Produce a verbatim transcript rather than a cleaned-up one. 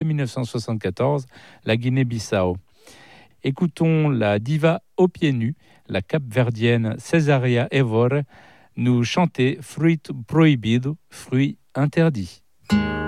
neuf cent soixante-quatorze, la Guinée-Bissau. Écoutons la diva aux pieds nus, la capverdienne Cesaria Evora, nous chanter Fruit Prohibido, fruit interdit.